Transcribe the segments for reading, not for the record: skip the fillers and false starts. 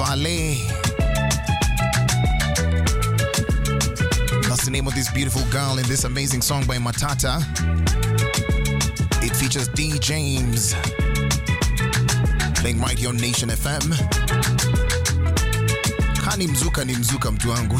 Fale. That's the name of this beautiful girl in this amazing song by Matata. It features D. James. Playing right here on Nation FM. Kani mzuka ni mzuka mtu wangu.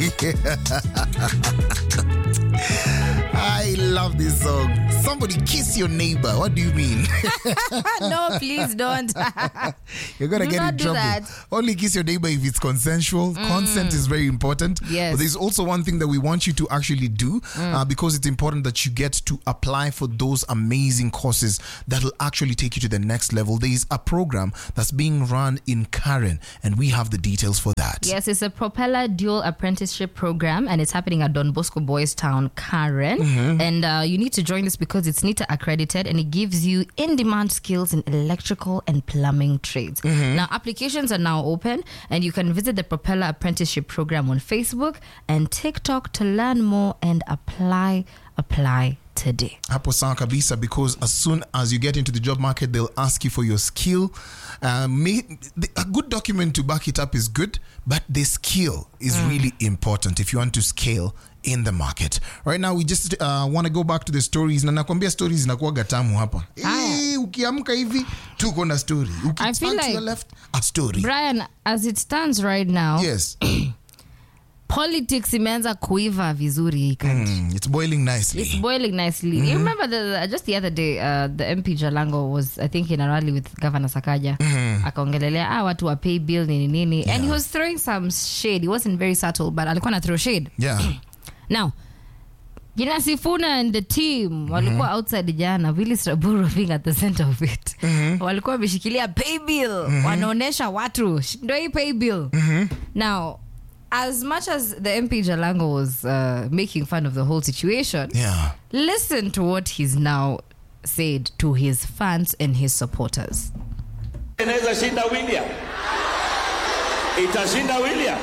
I love this song. Somebody kiss your neighbor. What do you mean? No, please don't. You're going to get in trouble. That. Only kiss your neighbor if it's consensual. Consent is very important. Yes. But there's also one thing that we want you to actually do because it's important that you get to apply for those amazing courses that will actually take you to the next level. There is a program that's being run in Karen, and we have the details for that. Yes, it's a Propeller Dual Apprenticeship Program, and it's happening at Don Bosco Boys Town, Karen. And you need to join this because it's NITA accredited, and it gives you in-demand skills in electrical and plumbing trades. Now, applications are now open, and you can visit the Propeller Apprenticeship Program on Facebook and TikTok to learn more and apply today. Hapo sawa kabisa, because as soon as you get into the job market, they'll ask you for your skill. A good document to back it up is good, but the skill is really important if you want to scale in the market. Right now, we just want to go back to the stories. Na nakwambia stories zinakuwa tamu hapa. Ukiamka hivi, tuko na story. I feel like to the left, a story. Brian, as it stands right now, Yes. politics imeanza kuiva vizuri hii country. It's boiling nicely. It's boiling nicely. You remember just the other day, the MP Jalango was, I think, in a rally with Governor Sakaja. Akaongelelea watu wa pay bill nini. And he was throwing some shade. He wasn't very subtle, but alikuwa na throw shade. Yeah. Now, Gina Sifuna and the team walikuwa outside jana, Willis Raburu being at the center of it. Walikuwa wameshikilia pay bill. Wanaonesha watu ndio hii pay bill. Now, as much as the MP Jalango was making fun of the whole situation, listen to what he's now said to his fans and his supporters. Inaweza shinda William. Itashinda William.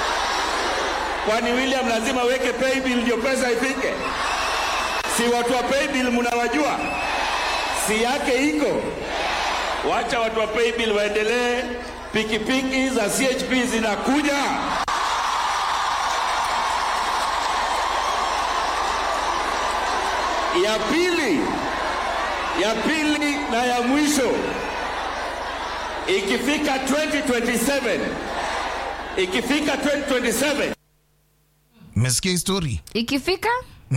Kwani William lazima weke pay bill ndio pesa ifike? Si watu wa pay bill mnawajua? Si yake iko. Wacha watu wa pay bill waendelee, pikipiki za CHP zinakuja. Ya pili na ya mwisho, ikifika 2027 Mesikia story. Ikifika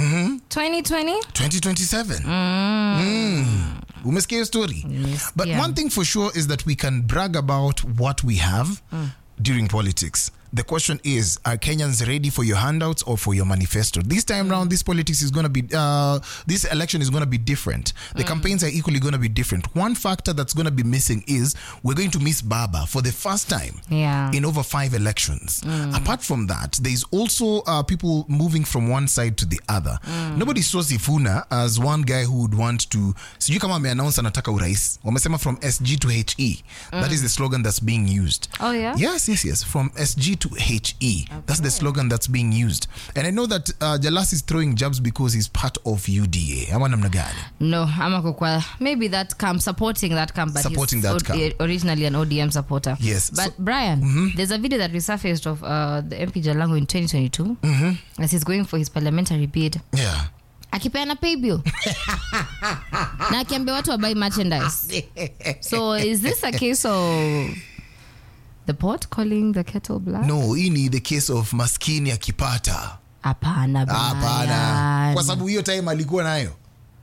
2027. Umesikia story. But one thing for sure is that we can brag about what we have during politics. The question is, are Kenyans ready for your handouts or for your manifesto? This time round, this politics is going to be, this election is going to be different. The campaigns are equally going to be different. One factor that's going to be missing is we're going to miss Baba for the first time in over 5 elections. Apart from that, there's also people moving from one side to the other. Nobody saw Sifuna as one guy who would want to, sijui kama ameannounce anataka urais. Wamesema from SG to HE. That is the slogan that's being used. Oh yeah? Yes. From SG to HE. Okay. That's the slogan that's being used. And I know that Jalas is throwing jabs because he's part of UDA. Ama namna gani? No, ama maybe that camp, supporting that camp, but supporting he's that camp. Originally an ODM supporter. Yes. But So, Brian, there's a video that resurfaced of the MP Jalango in 2022 as he's going for his parliamentary bid. Yeah. Akipeana pay bill. Na akiambia watu wabuy merchandise. So is this a case of the pot calling the kettle black? No, ini the case of maskini akipata. Hapana. Kwa sababu hiyo time alikuwa nayo.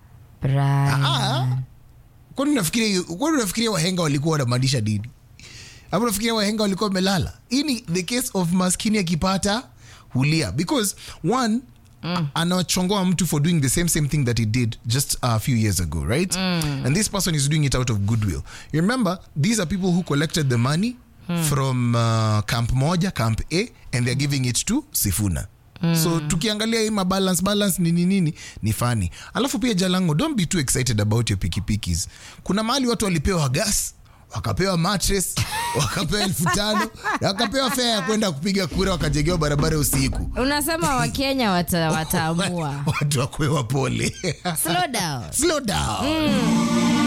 Brian. Kwani unafikiria wahenga walikuwa wanamaanisha nini? Hapo unafikiria wahenga walikuwa wamelala? Ini the case of maskini akipata hulia, because one anachongoa mtu for doing the same thing that he did just a few years ago, right? And this person is doing it out of goodwill. You remember, these are people who collected the money from camp moja, camp A, and they're giving it to Sifuna. So tukiangalia hii balance nini ni funny. Alafu pia Jalango, don't be too excited about your pikipikis. Kuna mahali watu walipewa gas, wakapewa mattress, wakapewa 5,000, wakapewa fare ya kwenda kupiga kura, wakajengewa barabara usiku. Unasema Wakenya wataamua. Watu wakwewa pole. Slow down.